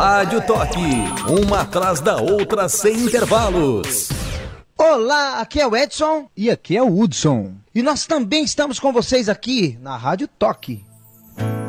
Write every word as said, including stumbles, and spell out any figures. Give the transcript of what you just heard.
Rádio Toque, uma atrás da outra sem intervalos. Olá, aqui é o Edson e aqui é o Hudson. E nós também estamos com vocês aqui na Rádio Toque.